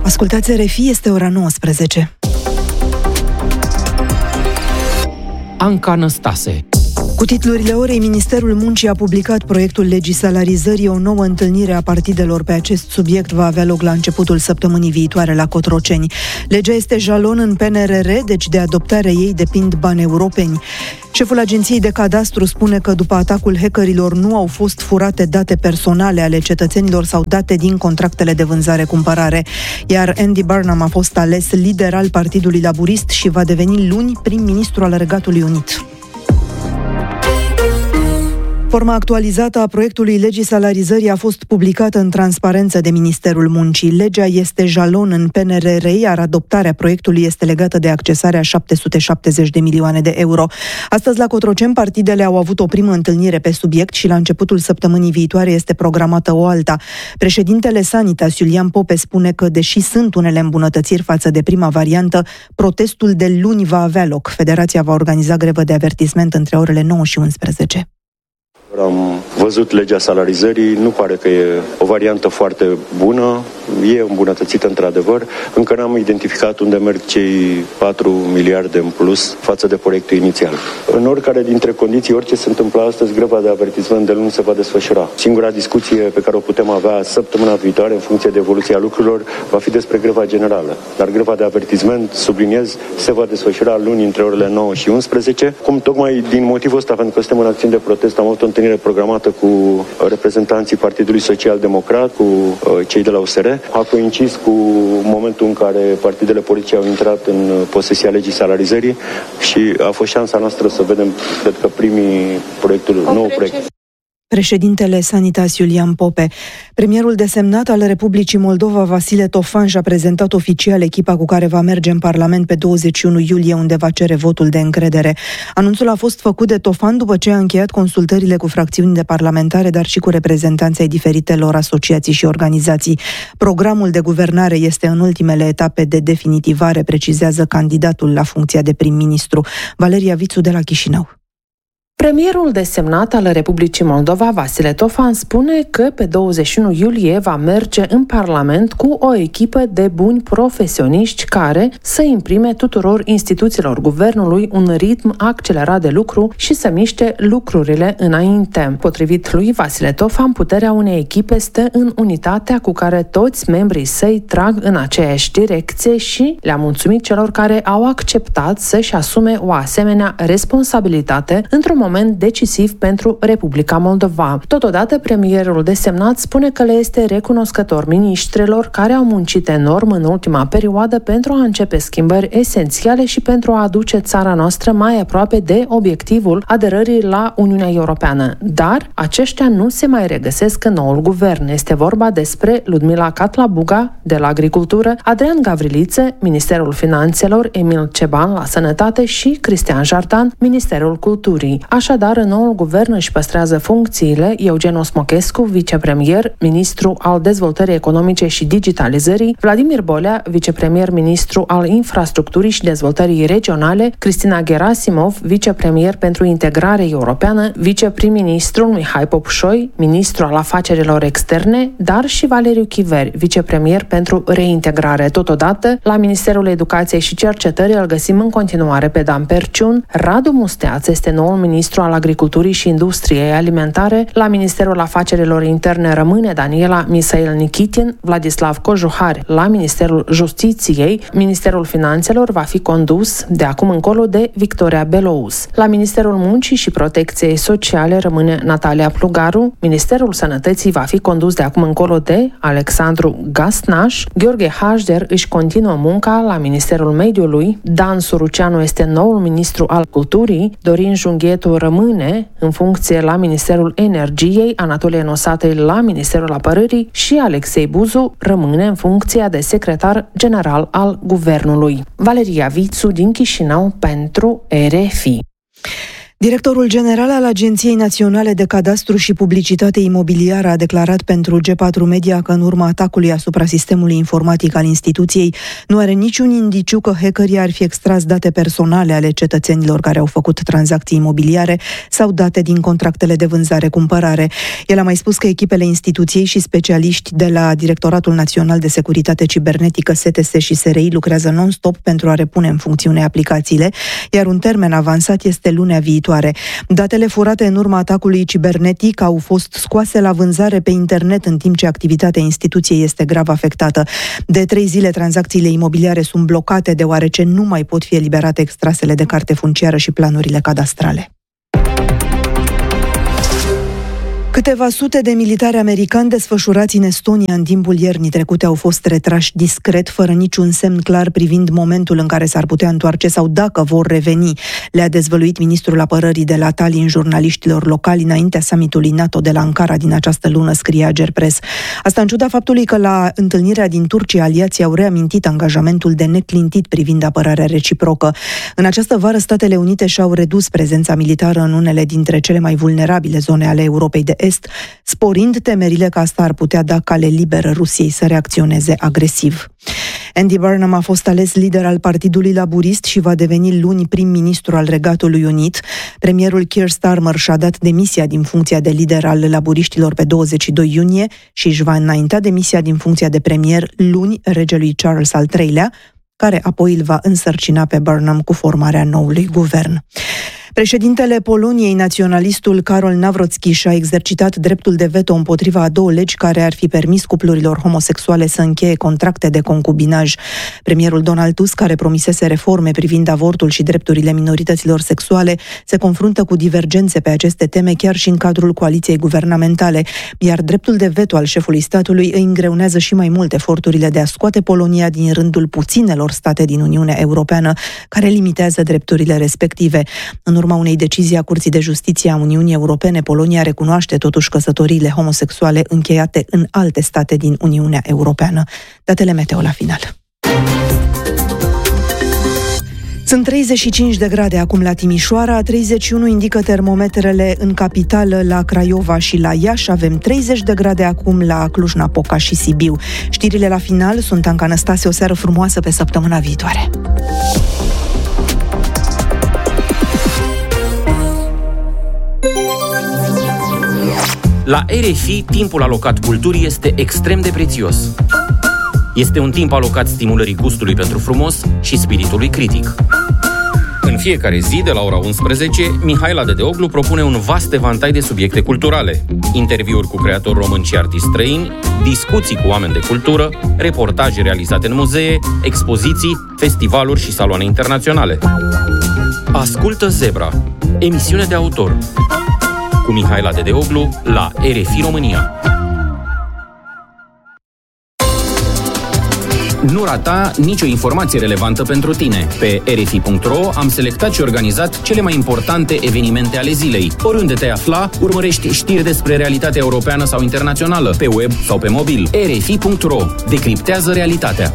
Ascultați RFI, este ora 19. Anca Năstase. Cu titlurile orei, Ministerul Muncii a publicat proiectul legii salarizării. O nouă întâlnire a partidelor pe acest subiect va avea loc la începutul săptămânii viitoare la Cotroceni. Legea este jalon în PNRR, deci de adoptarea ei depind bani europeni. Șeful Agenției de Cadastru spune că după atacul hackerilor nu au fost furate date personale ale cetățenilor sau date din contractele de vânzare-cumpărare. Iar Andy Burnham a fost ales lider al Partidului Laburist și va deveni luni prim-ministru al Regatului Unit. Forma actualizată a proiectului legii salarizării a fost publicată în transparență de Ministerul Muncii. Legea este jalon în PNRR, iar adoptarea proiectului este legată de accesarea 770 de milioane de euro. Astăzi la Cotroceni, partidele au avut o primă întâlnire pe subiect și la începutul săptămânii viitoare este programată o alta. Președintele Sanitas, Iulian Pope, spune că, deși sunt unele îmbunătățiri față de prima variantă, protestul de luni va avea loc. Federația va organiza grevă de avertisment între orele 9 și 11. Am văzut legea salarizării, nu pare că e o variantă foarte bună, e îmbunătățită într-adevăr. Încă n-am identificat unde merg cei 4 miliarde în plus față de proiectul inițial. În oricare dintre condiții, orice se întâmplă astăzi, greva de avertisment de luni se va desfășura. Singura discuție pe care o putem avea săptămâna viitoare, în funcție de evoluția lucrurilor, va fi despre greva generală. Dar greva de avertisment, subliniez, se va desfășura luni între orele 9 și 11. Cum tocmai din motivul ăsta, pentru că suntem în acțiuni de protest, am avut o întâlnire programată cu reprezentanții Partidului Social Democrat, cu cei de la USR. A coincis cu momentul în care partidele politice au intrat în posesia legii salarizării și a fost șansa noastră să vedem, cred că, nou proiect. Președintele Sanitas, Iulian Pope. Premierul desemnat al Republicii Moldova, Vasile Tofan, și-a prezentat oficial echipa cu care va merge în Parlament pe 21 iulie, unde va cere votul de încredere. Anunțul a fost făcut de Tofan după ce a încheiat consultările cu fracțiuni de parlamentare, dar și cu reprezentanții ai diferitelor asociații și organizații. Programul de guvernare este în ultimele etape de definitivare, precizează candidatul la funcția de prim-ministru. Valeria Vițu de la Chișinău. Premierul desemnat al Republicii Moldova, Vasile Tofan, spune că pe 21 iulie va merge în Parlament cu o echipă de buni profesioniști care să imprime tuturor instituțiilor guvernului un ritm accelerat de lucru și să miște lucrurile înainte. Potrivit lui Vasile Tofan, puterea unei echipe stă în unitatea cu care toți membrii săi trag în aceeași direcție și le-a mulțumit celor care au acceptat să-și asume o asemenea responsabilitate într-un moment decisiv pentru Republica Moldova. Totodată, premierul desemnat spune că le este recunoscător miniștrilor care au muncit enorm în ultima perioadă pentru a începe schimbări esențiale și pentru a aduce țara noastră mai aproape de obiectivul aderării la Uniunea Europeană. Dar aceștia nu se mai regăsesc în noul guvern. Este vorba despre Ludmila Catlabuga de la Agricultură, Adrian Gavriliță, Ministerul Finanțelor, Emil Ceban la Sănătate și Cristian Jartan, Ministerul Culturii. Așadar, în noul guvern își păstrează funcțiile Eugen Osmochescu, vicepremier, ministru al dezvoltării economice și digitalizării, Vladimir Bolea, vicepremier-ministru al infrastructurii și dezvoltării regionale, Cristina Gerasimov, vicepremier pentru integrare europeană, viceprim-ministrul Mihai Popușoi, ministru al afacerilor externe, dar și Valeriu Chiver, vicepremier pentru reintegrare. Totodată, la Ministerul Educației și Cercetării îl găsim în continuare pe Dan Perciun. Radu Musteaț este noul ministru al Agriculturii și Industriei Alimentare. La Ministerul Afacerilor Interne rămâne Daniela Misail Nikitin, Vladislav Cojuhar la Ministerul Justiției. Ministerul Finanțelor va fi condus de acum încolo de Victoria Belouz. La Ministerul Muncii și Protecției Sociale rămâne Natalia Plugaru. Ministerul Sănătății va fi condus de acum încolo de Alexandru Gasnaș. Gheorghe Hașder își continuă munca la Ministerul Mediului. Dan Suruceanu este noul ministru al Culturii. Dorin Junghietu rămâne în funcție la Ministerul Energiei, Anatolie Nosatei la Ministerul Apărării și Alexei Buzu rămâne în funcția de secretar general al Guvernului. Valeria Vițu din Chișinău pentru RFI. Directorul general al Agenției Naționale de Cadastru și Publicitate Imobiliară a declarat pentru G4 Media că în urma atacului asupra sistemului informatic al instituției nu are niciun indiciu că hackerii ar fi extras date personale ale cetățenilor care au făcut tranzacții imobiliare sau date din contractele de vânzare-cumpărare. El a mai spus că echipele instituției și specialiști de la Directoratul Național de Securitate Cibernetică, STS și SRI lucrează non-stop pentru a repune în funcțiune aplicațiile, iar un termen avansat este lunea viitoare. Datele furate în urma atacului cibernetic au fost scoase la vânzare pe internet în timp ce activitatea instituției este grav afectată. De 3 zile tranzacțiile imobiliare sunt blocate deoarece nu mai pot fi eliberate extrasele de carte funciară și planurile cadastrale. Câteva sute de militari americani desfășurați în Estonia în timpul iernii trecute au fost retrași discret, fără niciun semn clar privind momentul în care s-ar putea întoarce sau dacă vor reveni. Le-a dezvăluit ministrul apărării de la Tallinn jurnaliștilor locali înaintea summitului NATO de la Ankara din această lună, scrie Agerpres. Asta în ciuda faptului că la întâlnirea din Turcia aliații au reamintit angajamentul de neclintit privind apărarea reciprocă. În această vară, Statele Unite și-au redus prezența militară în unele dintre cele mai vulnerabile zone ale Europei de Est, sporind temerile că asta ar putea da cale liberă Rusiei să reacționeze agresiv. Andy Burnham a fost ales lider al Partidului Laburist și va deveni luni prim-ministru al Regatului Unit. Premierul Keir Starmer și-a dat demisia din funcția de lider al laburiștilor pe 22 iunie și își va înainta demisia din funcția de premier luni regelui Charles al III-lea, care apoi îl va însărcina pe Burnham cu formarea noului guvern. Președintele Poloniei, naționalistul Karol Nawrocki, și-a exercitat dreptul de veto împotriva a 2 legi care ar fi permis cuplurilor homosexuale să încheie contracte de concubinaj. Premierul Donald Tusk, care promisese reforme privind avortul și drepturile minorităților sexuale, se confruntă cu divergențe pe aceste teme chiar și în cadrul coaliției guvernamentale, iar dreptul de veto al șefului statului îi îngreunează și mai mult eforturile de a scoate Polonia din rândul puținelor state din Uniunea Europeană care limitează drepturile respective. În urma unei decizii a Curții de Justiție a Uniunii Europene, Polonia recunoaște totuși căsătoriile homosexuale încheiate în alte state din Uniunea Europeană. Datele meteo la final. Sunt 35 de grade acum la Timișoara, 31 indică termometrele în capitală la Craiova și la Iași, avem 30 de grade acum la Cluj-Napoca și Sibiu. Știrile la final sunt Anca Năstase, o seară frumoasă pe săptămâna viitoare. La RFI, timpul alocat culturii este extrem de prețios. Este un timp alocat stimulării gustului pentru frumos și spiritului critic. În fiecare zi, de la ora 11, Mihaela Dedeoglu propune un vast evantai de subiecte culturale. Interviuri cu creatori români și artiști străini, discuții cu oameni de cultură, reportaje realizate în muzee, expoziții, festivaluri și saloane internaționale. Ascultă Zebra, emisiune de autor, cu Mihaela Dedeoglu la RFI România. Nu rata nicio informație relevantă pentru tine. Pe rfi.ro am selectat și organizat cele mai importante evenimente ale zilei. Oriunde te afla, urmărești știri despre realitatea europeană sau internațională, pe web sau pe mobil. rfi.ro decriptează realitatea.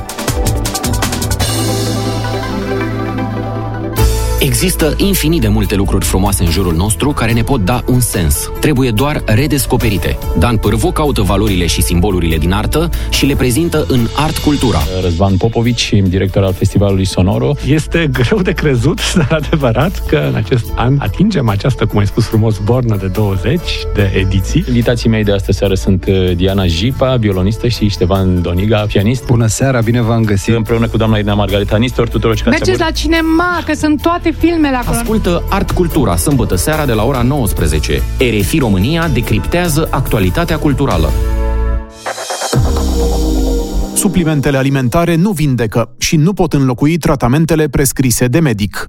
Există infinit de multe lucruri frumoase în jurul nostru care ne pot da un sens. Trebuie doar redescoperite. Dan Pârvu caută valorile și simbolurile din artă și le prezintă în Art Cultura. Răzvan Popovici, director al Festivalului Sonoro. Este greu de crezut, dar adevărat, că în acest an atingem această, cum ai spus frumos, bornă de 20 de ediții. Invitații mei de astă seară sunt Diana Jipa, violonistă, și Ștefan Doniga, pianist. Bună seara, bine v-am găsit. Împreună cu doamna Irina Margareta Nistor, tuturor cei care mergeți la cinema, că sunt toate filmele acolo. Ascultă Art Cultura, sâmbătă seara de la ora 19. RFI România decriptează actualitatea culturală. Suplimentele alimentare nu vindecă și nu pot înlocui tratamentele prescrise de medic.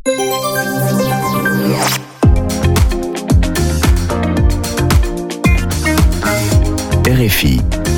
RFI